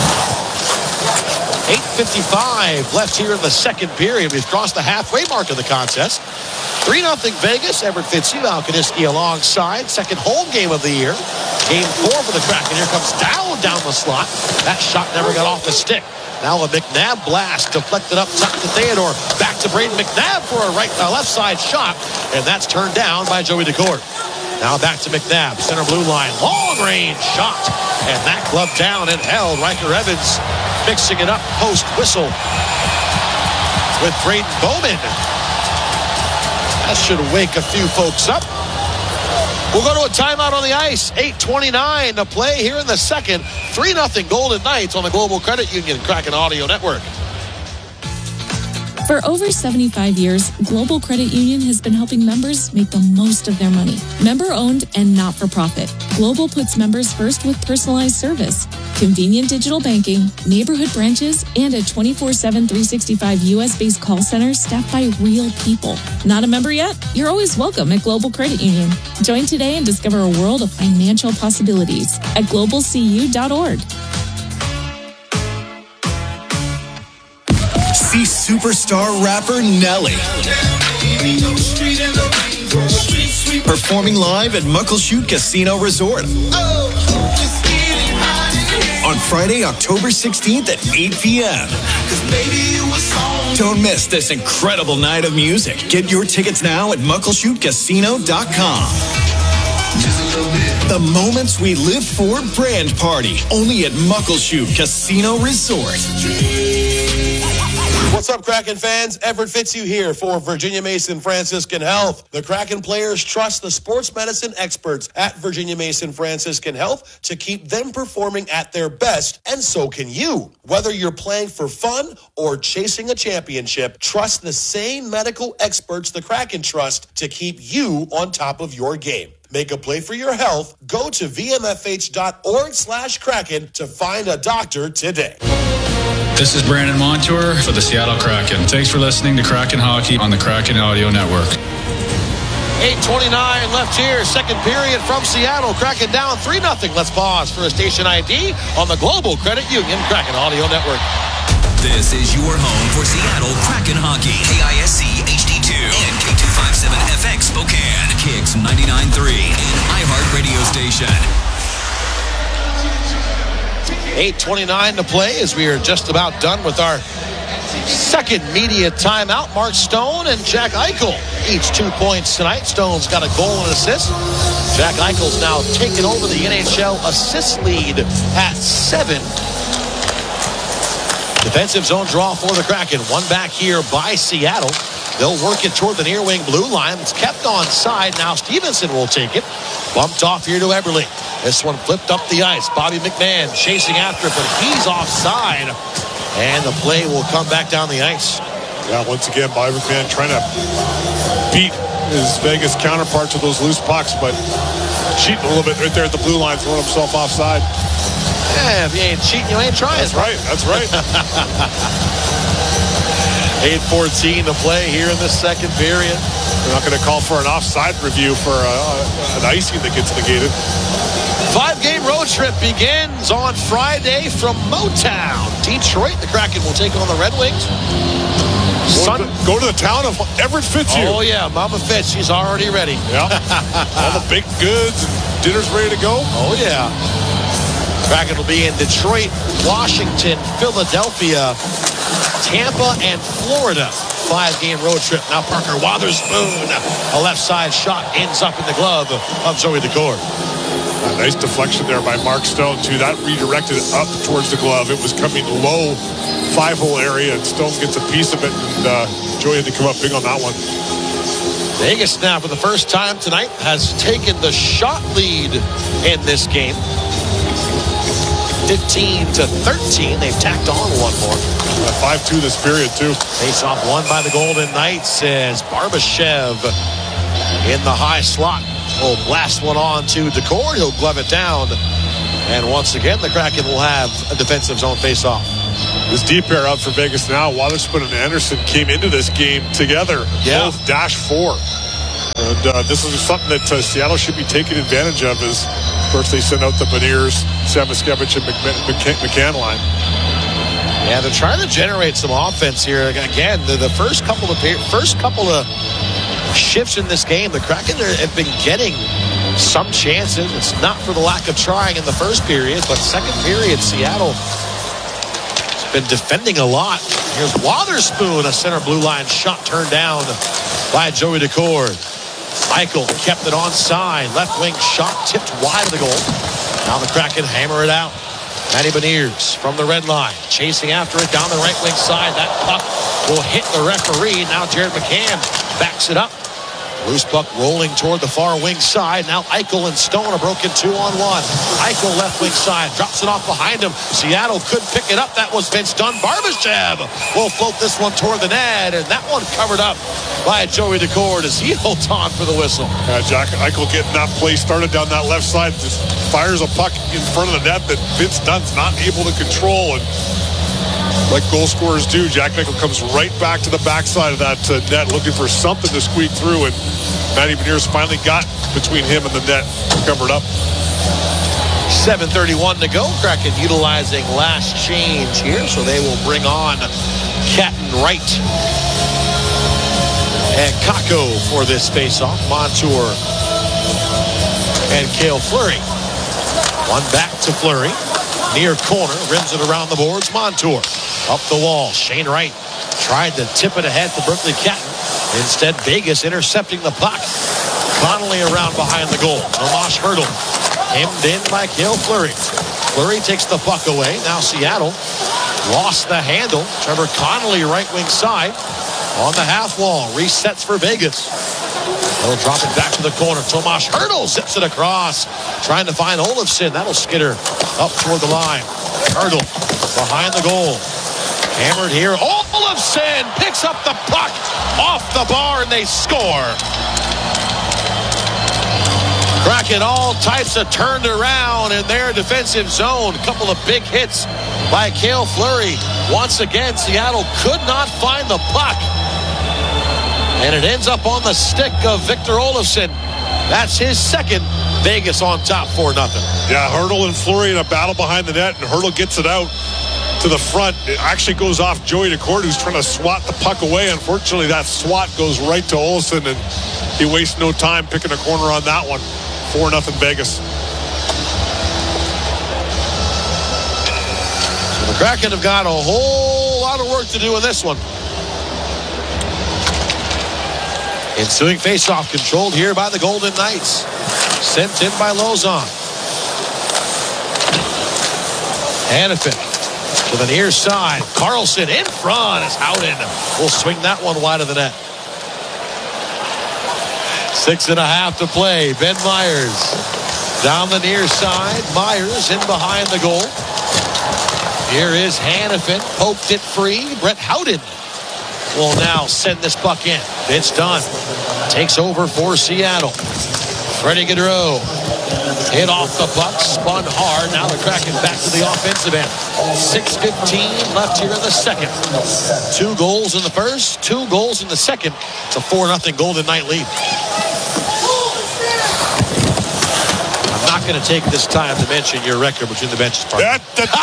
Speaker 16: 8:55 left here in the second period. We've crossed the halfway mark of the contest. 3-0 Vegas. Everett Fitzhugh, Al Kaniski alongside. Second home game of the year. Game 4 for the Kraken. Here comes down the slot. That shot never got off the stick. Now a McNabb blast deflected up top to Theodore. Back to Braden McNabb for a left side shot. And that's turned down by Joey Decord. Now back to McNabb, center blue line, long range shot, and that glove down and held. Riker Evans mixing it up post whistle with Braden Bowman. That should wake a few folks up. We'll go to a timeout on the ice. 8:29 to play here in the second. 3-0 Golden Knights on the Global Credit Union Kraken Audio Network.
Speaker 13: For over 75 years, Global Credit Union has been helping members make the most of their money. Member-owned and not-for-profit, Global puts members first with personalized service, convenient digital banking, neighborhood branches, and a 24/7, 365 U.S.-based call center staffed by real people. Not a member yet? You're always welcome at Global Credit Union. Join today and discover a world of financial possibilities at globalcu.org.
Speaker 21: See superstar rapper Nelly performing live at Muckleshoot Casino Resort on Friday, October 16th at 8 p.m. Don't miss this incredible night of music. Get your tickets now at muckleshootcasino.com. The moments we live for brand party, only at Muckleshoot Casino Resort.
Speaker 16: What's up, Kraken fans? Everett Fitzhugh here for Virginia Mason Franciscan Health. The Kraken players trust the sports medicine experts at Virginia Mason Franciscan Health to keep them performing at their best, and so can you. Whether you're playing for fun or chasing a championship, trust the same medical experts the Kraken trust to keep you on top of your game. Make a play for your health. Go to vmfh.org/Kraken to find a doctor today.
Speaker 22: This is Brandon Montour for the Seattle Kraken. Thanks for listening to Kraken Hockey on the Kraken Audio Network.
Speaker 16: 8:29 left here, second period from Seattle. Kraken down 3-0. Let's pause for a station ID on the Global Credit Union Kraken Audio Network.
Speaker 3: This is your home for Seattle Kraken Hockey. KISC HD2 and K257FX Spokane. Kicks 99.3 and iHeart Radio Station.
Speaker 16: 8:29 to play as we are just about done with our second media timeout. Mark Stone and Jack Eichel, each 2 points tonight. Stone's got a goal and assist. Jack Eichel's now taken over the NHL assist lead at 7. Defensive zone draw for the Kraken. One back here by Seattle. They'll work it toward the near wing blue line. It's kept on side. Now Stevenson will take it. Bumped off here to Eberle. This one flipped up the ice. Bobby McMahon chasing after it, but he's offside. And the play will come back down the ice.
Speaker 15: Yeah, once again, Bobby McMahon trying to beat his Vegas counterpart to those loose pucks, but cheating a little bit right there at the blue line, throwing himself offside.
Speaker 16: Yeah, if you ain't cheating, you ain't trying.
Speaker 15: That's right. That's right.
Speaker 16: 8:14 to play here in the second period.
Speaker 15: They're not going to call for an offside review for an icing that gets negated.
Speaker 16: 5-game road trip begins on Friday from Motown, Detroit. The Kraken will take on the Red Wings.
Speaker 15: Go to the town of Everett Fitzhugh.
Speaker 16: Oh, yeah. Mama Fitz, she's already ready.
Speaker 15: Yeah. All the baked goods and dinner's ready to go.
Speaker 16: Oh, yeah. Kraken will be in Detroit, Washington, Philadelphia, Tampa, and Florida. 5-game road trip. Now Parker Wotherspoon, a left side shot ends up in the glove of Joey Daccord.
Speaker 15: A nice deflection there by Mark Stone, too. That redirected up towards the glove. It was coming low, 5-hole area, and Stone gets a piece of it, and Joey had to come up big on that one.
Speaker 16: Vegas now, for the first time tonight, has taken the shot lead in this game. 15-13. They've tacked on one more.
Speaker 15: 5-2 this period, too.
Speaker 16: Face-off won by the Golden Knights as Barbashev in the high slot will blast one on to Daccord. He'll glove it down. And once again, the Kraken will have a defensive zone face-off.
Speaker 15: This deep pair out for Vegas now. Wotherspoon and Anderson came into this game together.
Speaker 16: Yeah.
Speaker 15: Both -4. And this is something that Seattle should be taking advantage of as first they send out the Beniers, Samoskevich, and McCann line.
Speaker 16: Yeah, they're trying to generate some offense here. Again, the first couple of shifts in this game, the Kraken have been getting some chances. It's not for the lack of trying in the first period, but second period, Seattle has been defending a lot. Here's Wotherspoon, a center blue line shot turned down by Joey Daccord. Eichel kept it onside. Left wing shot tipped wide of the goal. Now the Kraken hammer it out. Matty Beniers from the red line. Chasing after it down the right wing side. That puck will hit the referee. Now Jared McCann backs it up. Loose puck rolling toward the far wing side. Now Eichel and Stone are broken 2-on-1. Eichel left wing side. Drops it off behind him. Seattle could pick it up. That was Vince Dunn. Barbashev will float this one toward the net. And that one covered up by Joey Decord as he holds on for the whistle.
Speaker 15: Jack Eichel getting that play started down that left side. Just fires a puck in front of the net that Vince Dunn's not able to control. And like goal scorers do, Jack Eichel comes right back to the backside of that net looking for something to squeak through, and Matty Beniers finally got between him and the net, covered up.
Speaker 16: 7:31 to go. Kraken utilizing last change here, so they will bring on Catton Wright and Kakko for this faceoff. Montour and Cale Fleury. One back to Fleury. Near corner, rims it around the boards. Montour up the wall. Shane Wright tried to tip it ahead to Berkeley Catton. Instead, Vegas intercepting the puck. Connolly around behind the goal. Tomas Hertl hemmed in by Cale Fleury. Fleury takes the puck away. Now Seattle lost the handle. Trevor Connolly right wing side on the half wall. Resets for Vegas. They'll drop it back to the corner. Tomas Hertl zips it across. Trying to find Olofsson. That'll skitter up toward the line. Hertl behind the goal. Hammered here. Olofsson picks up the puck off the bar and they score. Kraken all types of turned around in their defensive zone. A couple of big hits by Cale Fleury. Once again, Seattle could not find the puck. And it ends up on the stick of Victor Olofsson. That's his second. Vegas on top 4-0.
Speaker 15: Yeah, Hertl and Fleury in a battle behind the net, and Hertl gets it out to the front. It actually goes off Joey Decord, who's trying to swat the puck away. Unfortunately, that swat goes right to Olofsson, and he wastes no time picking a corner on that one. 4-0 Vegas.
Speaker 16: So the Kraken have got a whole lot of work to do in this one. Ensuing faceoff controlled here by the Golden Knights. Sent in by Lauzon. Hanifin to the near side. Carlson in front as Howden will swing that one wide of the net. 6.5 to play. Ben Myers down the near side. Myers in behind the goal. Here is Hanifin. Poked it free. Brett Howden will now send this puck in. Vince Dunn takes over for Seattle. Freddie Gaudreau hit off the puck, spun hard. Now the Kraken back to the offensive end. 6:15 left here in the second. 2 goals in the first, 2 goals in the second. It's a 4-0 Golden Knight lead. I'm not going to take this time to mention your record between the benches, partner.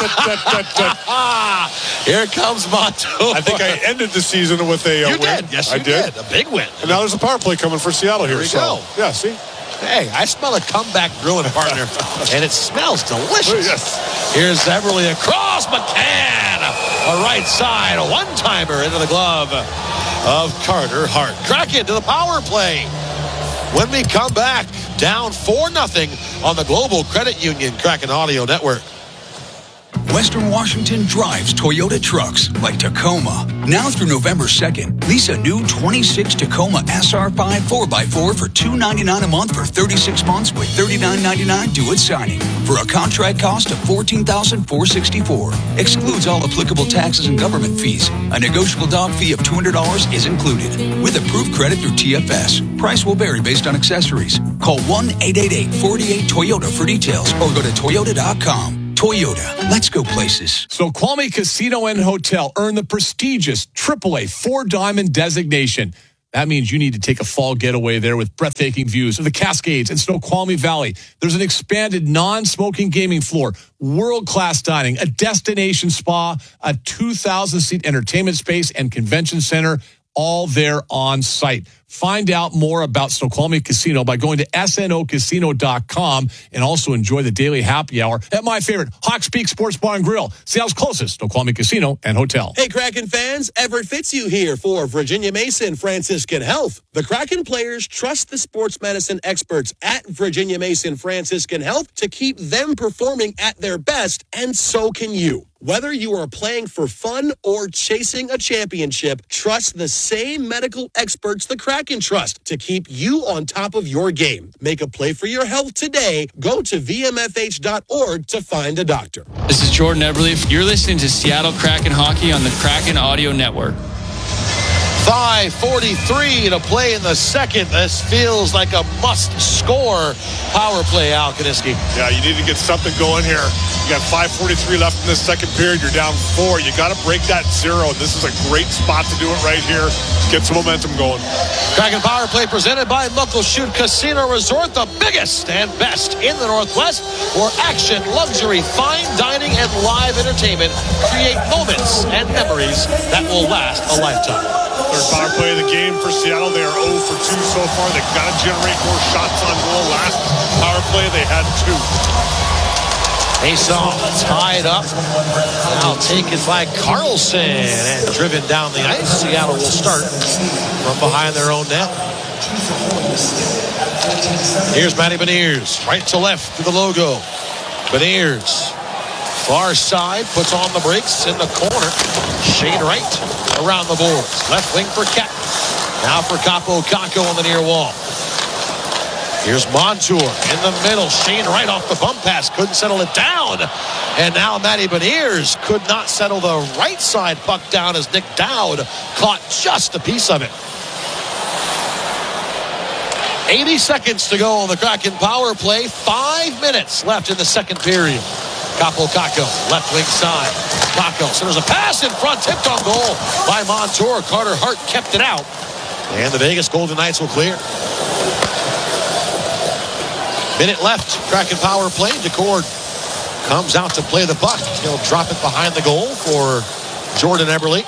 Speaker 16: Here comes Montour.
Speaker 15: I think I ended the season with a win.
Speaker 16: You did. Yes, you did. A big win.
Speaker 15: And now there's a power play coming for Seattle here.
Speaker 16: Here we go.
Speaker 15: Yeah, see?
Speaker 16: Hey, I smell a comeback brewing, partner, and it smells delicious.
Speaker 15: Yes.
Speaker 16: Here's Everly across McCann. A right side, a one-timer into the glove of Carter Hart. Kraken to the power play. When we come back, down 4-0 on the Global Credit Union Kraken Audio Network.
Speaker 7: Western Washington drives Toyota trucks like Tacoma. Now through November 2nd, lease a new 26 Tacoma SR5 4x4 for $299 a month for 36 months with $39.99 due at signing for a contract cost of $14,464. Excludes all applicable taxes and government fees. A negotiable dog fee of $200 is included. With approved credit through TFS. Price will vary based on accessories. Call 1-888-48-TOYOTA for details or go to toyota.com. Toyota, let's go places.
Speaker 14: So Kwame Casino and Hotel earned the prestigious AAA 4-Diamond designation. That means you need to take a fall getaway there with breathtaking views of the Cascades and Snoqualmie Valley. There's an expanded non-smoking gaming floor, world-class dining, a destination spa, a 2,000-seat entertainment space and convention center, all there on site. Find out more about Snoqualmie Casino by going to snocasino.com and also enjoy the daily happy hour at my favorite, Hawks Peak Sports Bar and Grill, Seattle's closest Snoqualmie Casino and Hotel.
Speaker 16: Hey, Kraken fans, Everett Fitzhugh here for Virginia Mason Franciscan Health. The Kraken players trust the sports medicine experts at Virginia Mason Franciscan Health to keep them performing at their best, and so can you. Whether you are playing for fun or chasing a championship, trust the same medical experts the Kraken trust to keep you on top of your game. Make a play for your health today. Go to vmfh.org to find a doctor.
Speaker 5: This is Jordan Eberle. You're listening to Seattle Kraken Hockey on the Kraken Audio Network.
Speaker 16: 5:43 to play in the second. This feels like a must-score power play, Al Kaniski.
Speaker 15: Yeah, you need to get something going here. You got 5:43 left in the second period. You're down 4. You got to break that 0. This is a great spot to do it right here. Get some momentum going.
Speaker 16: Kraken power play presented by Muckleshoot Casino Resort, the biggest and best in the Northwest, where action, luxury, fine dining, and live entertainment create moments and memories that will last a lifetime.
Speaker 15: Third power play of the game for Seattle. They are 0 for 2 so far. They've got to generate more shots on goal. Last power play, they had 2.
Speaker 16: Faceoff tied up. Now taken by Carlson and driven down the ice. Seattle will start from behind their own net. Here's Matty Beniers. Right to left to the logo. Beniers. Far side, puts on the brakes in the corner. Shane Wright around the boards. Left wing for Cat. Now for Capo Caco on the near wall. Here's Montour in the middle. Shane Wright off the bump pass. Couldn't settle it down. And now Matty Beniers could not settle the right side puck down as Nick Dowd caught just a piece of it. 80 seconds to go on the Kraken power play. 5 minutes left in the second period. Capo Caco, left wing side. Caco centers a pass in front, tipped on goal by Montour. Carter Hart kept it out. And the Vegas Golden Knights will clear. Minute left, Kraken power play. DeCord comes out to play the puck. He'll drop it behind the goal for Jordan Eberle.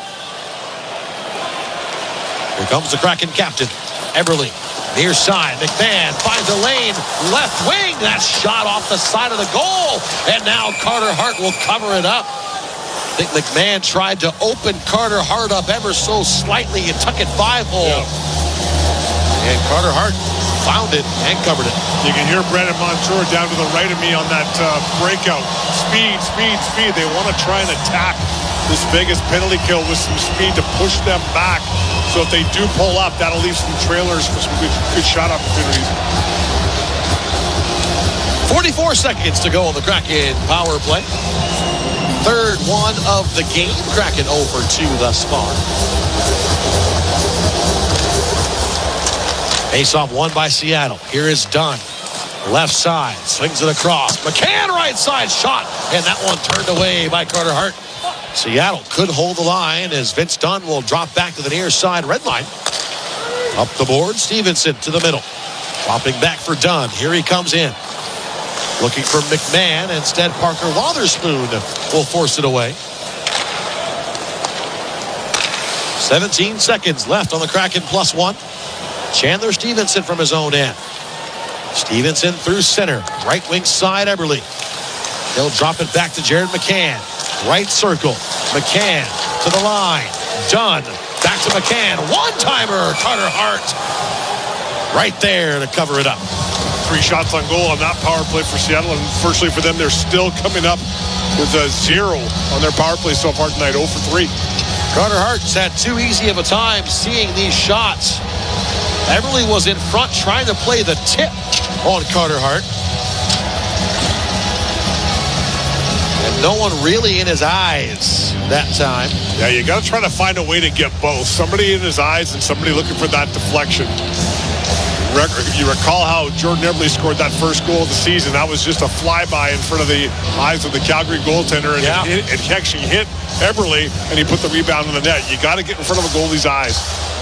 Speaker 16: Here comes the Kraken captain, Eberle. Near side, McMahon finds a lane, left wing. That shot off the side of the goal. And now Carter Hart will cover it up. I think McMahon tried to open Carter Hart up ever so slightly and tuck it 5-hole. Yeah. And Carter Hart found it and covered it.
Speaker 15: You can hear Brandon Montour down to the right of me on that breakout. Speed. They want to try and attack this Vegas penalty kill with some speed to push them back. So if they do pull up, that'll leave some trailers for some good shot opportunities.
Speaker 16: 44 seconds to go on the Kraken power play. Third one of the game. Kraken 0 for 2 thus far. Face-off won by Seattle. Here is Dunn. Left side. Swings it across. McCann right side shot. And that one turned away by Carter Hart. Seattle could hold the line as Vince Dunn will drop back to the near side red line. Up the board, Stevenson to the middle. Dropping back for Dunn. Here he comes in. Looking for McMahon. Instead, Parker Wotherspoon will force it away. 17 seconds left on the Kraken +1. Chandler Stevenson from his own end. Stevenson through center. Right wing side, Eberle. He'll drop it back to Jared McCann. Right circle. McCann to the line. Dunn. Back to McCann. One-timer. Carter Hart. Right there to cover it up.
Speaker 15: 3 shots on goal on that power play for Seattle. Unfortunately for them, they're still coming up with a 0 on their power play so far tonight. 0 for 3.
Speaker 16: Carter Hart's had too easy of a time seeing these shots. Eberle was in front trying to play the tip on Carter Hart. And no one really in his eyes that time.
Speaker 15: Yeah, you got to try to find a way to get both. Somebody in his eyes and somebody looking for that deflection. You recall how Jordan Eberle scored that first goal of the season. That was just a flyby in front of the eyes of the Calgary goaltender. And it actually hit Eberle, and he put the rebound in the net. You got to get in front of a goalie's eyes.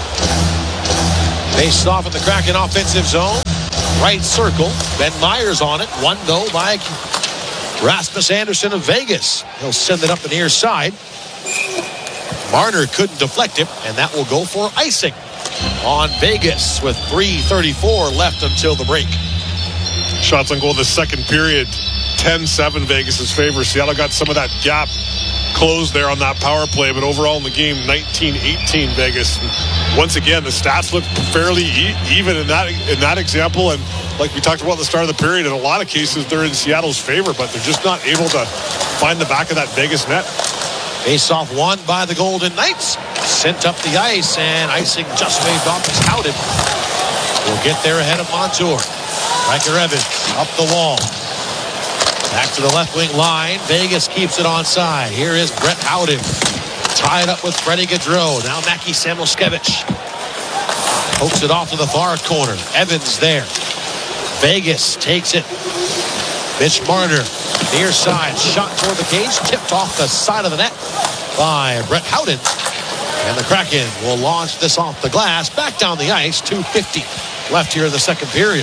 Speaker 16: Faced off in the Kraken offensive zone. Right circle. Ben Myers on it. One though by Rasmus Anderson of Vegas. He'll send it up the near side. Marner couldn't deflect it, and that will go for icing on Vegas with 3:34 left until the break.
Speaker 15: Shots on goal the second period, 10-7 Vegas' favor. Seattle got some of that gap closed there on that power play, but overall in the game, 19-18 Vegas. And once again, the stats look fairly even in that example, and like we talked about at the start of the period, in a lot of cases they're in Seattle's favor, but they're just not able to find the back of that Vegas net.
Speaker 16: Face-off won by the Golden Knights. Sent up the ice, and icing just waved off as Howden will get there ahead of Montour. Riker Evans up the wall. Back to the left wing line. Vegas keeps it onside. Here is Brett Howden. Tied up with Freddie Gaudreau. Now Mackie Samoskevich. Pokes it off to the far corner. Evans there. Vegas takes it. Mitch Marner. Near side. Shot toward the cage. Tipped off the side of the net by Brett Howden. And the Kraken will launch this off the glass. Back down the ice. 2:50 left here in the second period.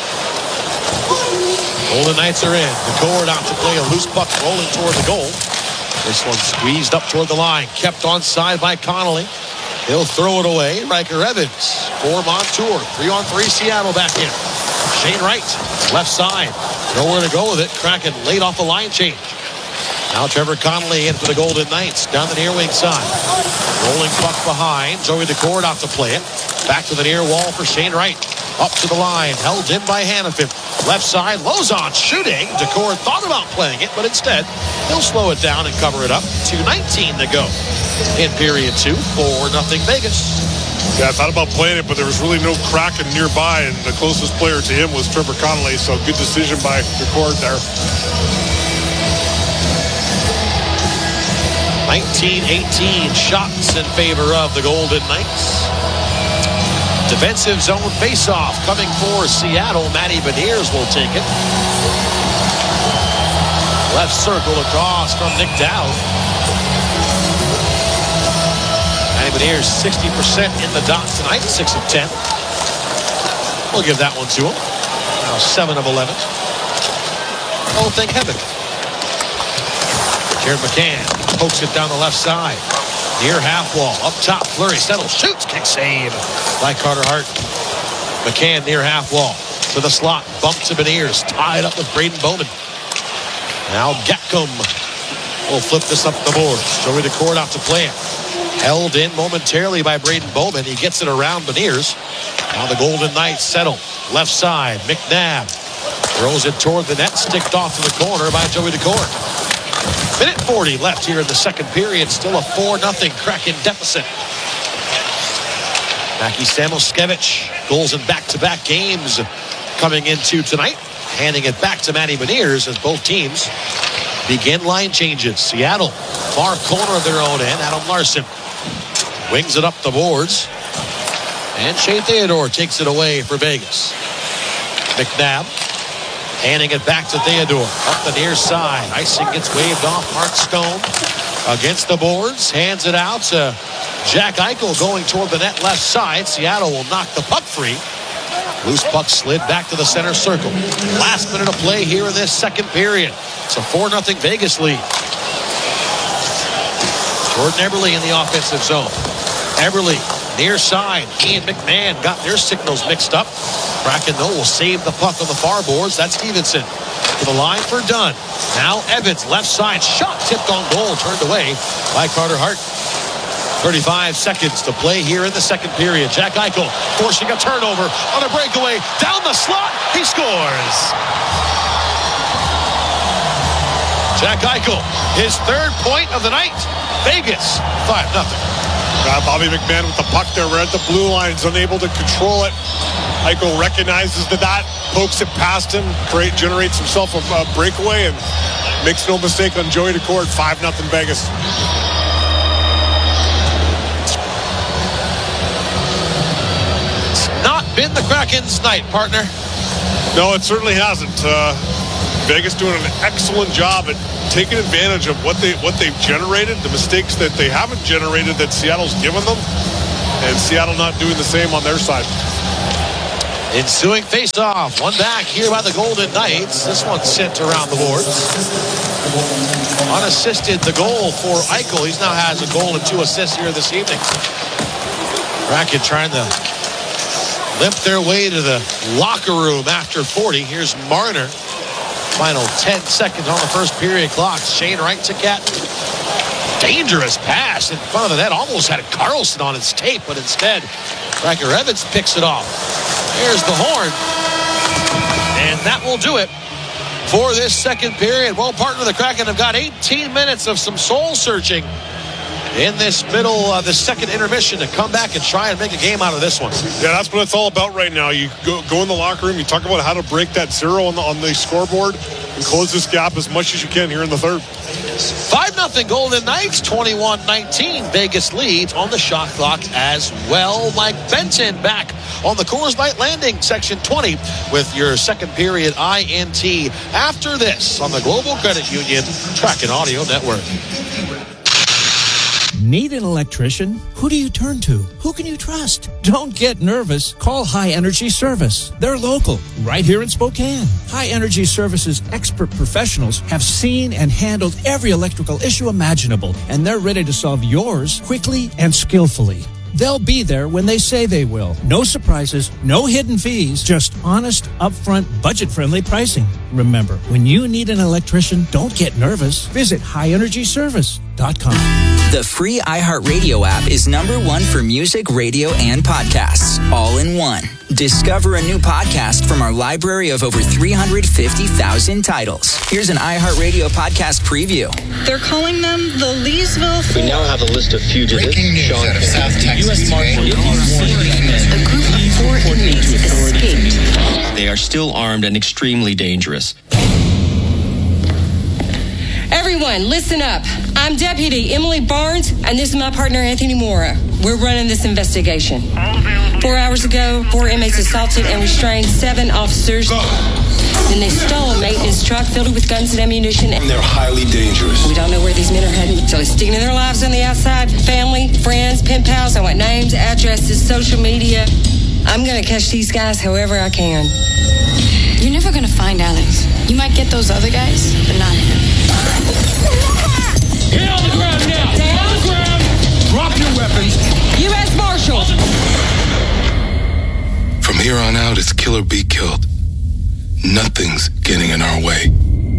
Speaker 16: Golden Knights are in. McCord out to play a loose puck rolling toward the goal. This one squeezed up toward the line. Kept onside by Connolly. He'll throw it away. Riker Evans for Montour. 3-on-3 Seattle back in. Shane Wright, left side. Nowhere to go with it. Kraken laid off the line change. Now Trevor Connolly in for the Golden Knights. Down the near wing side. Rolling puck behind. Joey Daccord out to play it. Back to the near wall for Shane Wright. Up to the line. Held in by Hanifin. Left side. Lozon shooting. Daccord thought about playing it, but instead he'll slow it down and cover it up. 2:19 to go in period 2. 4-0 Vegas.
Speaker 15: Yeah, I thought about playing it, but there was really no Kraken nearby, and the closest player to him was Trevor Connolly, so good decision by Daccord there.
Speaker 16: 19-18 shots in favor of the Golden Knights. Defensive zone faceoff coming for Seattle. Matty Beniers will take it. Left circle across from Nick Dowd. Matty Beniers 60% in the dot tonight, 6 of 10. We'll give that one to him. Now 7 of 11. Oh, thank heaven. Jared McCann pokes it down the left side. Near half wall. Up top. Fleury settles. Shoots. Kick save by Carter Hart. McCann near half wall. To the slot. Bump to Beniers. Tied up with Braden Bowman. Now Gatcomb will flip this up the boards. Joey Daccord out to play it. Held in momentarily by Braden Bowman. He gets it around Beniers. Now the Golden Knights settle. Left side. McNabb throws it toward the net. Sticked off to the corner by Joey Daccord. Minute 40 left here in the second period. Still a 4-0 Kraken deficit. Mackie Samoskevich, goals in back-to-back games coming into tonight. Handing it back to Matty Beniers as both teams begin line changes. Seattle, far corner of their own end. Adam Larson wings it up the boards. And Shea Theodore takes it away for Vegas. McNabb handing it back to Theodore. Up the near side. Icing gets waved off. Mark Stone against the boards. Hands it out to Jack Eichel going toward the net left side. Seattle will knock the puck free. Loose puck slid back to the center circle. Last minute of play here in this second period. It's a 4-0 Vegas lead. Jordan Eberle in the offensive zone. Eberle near side. He and McMahon got their signals mixed up. Kraken, though, will save the puck on the far boards. That's Stevenson to the line for Dunn. Now Evans, left side. Shot tipped on goal. Turned away by Carter Hart. 35 seconds to play here in the second period. Jack Eichel forcing a turnover on a breakaway. Down the slot. He scores. Jack Eichel, his third point of the night. Vegas, 5-0.
Speaker 15: Bobby McMahon with the puck there. We're at the blue lines, unable to control it. Eichel recognizes that, pokes it past him, generates himself a breakaway, and makes no mistake on Joey Daccord. 5-0 Vegas. It's
Speaker 16: not been the Kraken's night, partner.
Speaker 15: No, it certainly hasn't. Vegas doing an excellent job at taking advantage of what they've generated, the mistakes that they haven't generated that Seattle's given them, and Seattle not doing the same on their side.
Speaker 16: Ensuing face-off. One back here by the Golden Knights. This one sent around the boards. Unassisted the goal for Eichel. He now has a goal and 2 assists here this evening. Kraken trying to limp their way to the locker room after 40. Here's Marner. Final 10 seconds on the first period clock. Shane Wright took that dangerous pass in front of the net. Almost had Carlson on its tape, but instead, Ryker Evans picks it off. There's the horn. And that will do it for this second period. Well, partner, the Kraken have got 18 minutes of some soul searching in this middle of the second intermission to come back and try and make a game out of this one.
Speaker 15: Yeah, that's what it's all about right now. You go in the locker room, you talk about how to break that zero on the scoreboard and close this gap as much as you can here in the third.
Speaker 16: 5-0 Golden Knights, 21-19. Vegas leads on the shot clock as well. Mike Benton back on the Coors Light Landing, Section 20, with your second period INT after this on the Global Credit Union Kraken Audio Network.
Speaker 1: Need an electrician? Who do you turn to? Who can you trust? Don't get nervous. Call High Energy Service. They're local, right here in Spokane. High Energy Service's expert professionals have seen and handled every electrical issue imaginable, and they're ready to solve yours quickly and skillfully. They'll be there when they say they will. No surprises, no hidden fees, just honest, upfront, budget-friendly pricing. Remember, when you need an electrician, don't get nervous. Visit highenergyservice.com.
Speaker 2: The free iHeartRadio app is #1 for music, radio, and podcasts, all in one. Discover a new podcast from our library of over 350,000 titles. Here's an iHeartRadio podcast preview.
Speaker 23: They're calling them the Leesville Four.
Speaker 24: We now have a list of fugitives. Breaking news out of South Texas.
Speaker 23: A group of 4 inmates escaped.
Speaker 24: They are still armed and extremely dangerous.
Speaker 23: Everyone, listen up. I'm Deputy Emily Barnes, and this is my partner, Anthony Mora. We're running this investigation. 4 hours ago, 4 inmates assaulted and restrained 7 officers. Then they stole a maintenance truck filled with guns and ammunition.
Speaker 24: And they're highly dangerous.
Speaker 23: We don't know where these men are heading, so they're sticking to their lives on the outside. Family, friends, pen pals. I want names, addresses, social media. I'm going to catch these guys however I can.
Speaker 25: You're never going to find Alex. You might get those other guys, but not him.
Speaker 23: Get on the ground now! Stay on the ground!
Speaker 24: Drop your weapons!
Speaker 23: U.S. Marshals!
Speaker 24: From here on out, it's kill or be killed. Nothing's getting in our way.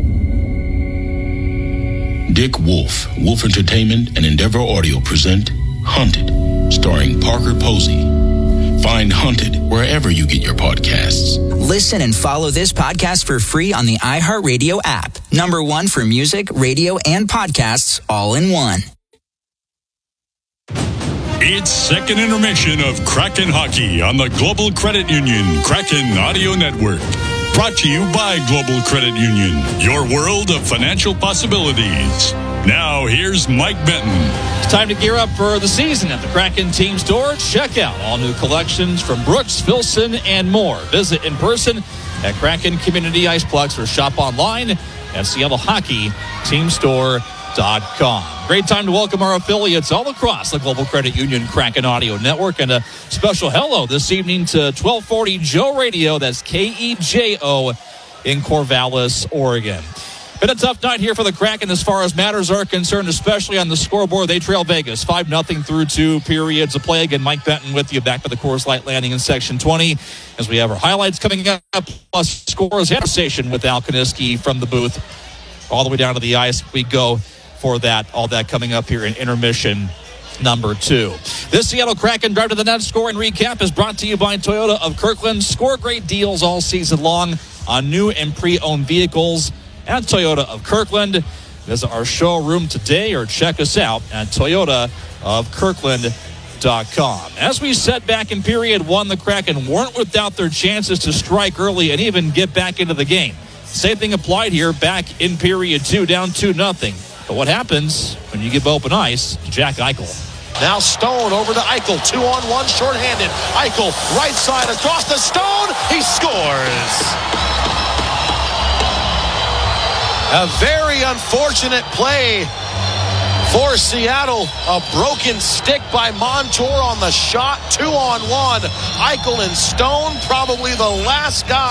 Speaker 12: Dick Wolf, Wolf Entertainment and Endeavor Audio present Hunted, starring Parker Posey. Find Hunted wherever you get your podcasts.
Speaker 2: Listen and follow this podcast for free on the iHeartRadio app. #1 for music, radio, and podcasts, all in one.
Speaker 12: It's second intermission of Kraken Hockey on the Global Credit Union Kraken Audio Network. Brought to you by Global Credit Union, your world of financial possibilities. Now, here's Mike Benton.
Speaker 4: It's time to gear up for the season at the Kraken Team Store. Check out all new collections from Brooks, Filson, and more. Visit in person at Kraken Community Iceplex or shop online at SeattleHockeyTeamStore.com. Great time to welcome our affiliates all across the Global Credit Union Kraken Audio Network. And a special hello this evening to 1240 Joe Radio. That's KEJO in Corvallis, Oregon. Been a tough night here for the Kraken as far as matters are concerned, especially on the scoreboard. They trail Vegas 5-0 through 2 periods of play. Again, Mike Benton with you back by the Coors Light Landing in Section 20 as we have our highlights coming up, plus scores conversation with Al Kaniski from the booth all the way down to the ice. We go for that, all that coming up here in intermission #2. This Seattle Kraken Drive to the Net score and recap is brought to you by Toyota of Kirkland. Score great deals all season long on new and pre-owned vehicles at Toyota of Kirkland. Visit our showroom today or check us out at toyotaofkirkland.com. As we said back in period 1, the Kraken weren't without their chances to strike early and even get back into the game. Same thing applied here back in period 2, down 2-0. But what happens when you give open ice to Jack Eichel?
Speaker 16: Now Stone over to Eichel, 2-on-1, shorthanded. Eichel, right side across the Stone. He scores. A very unfortunate play For Seattle, a broken stick by Montour on the shot. 2-on-1. Eichel and Stone, probably the last guy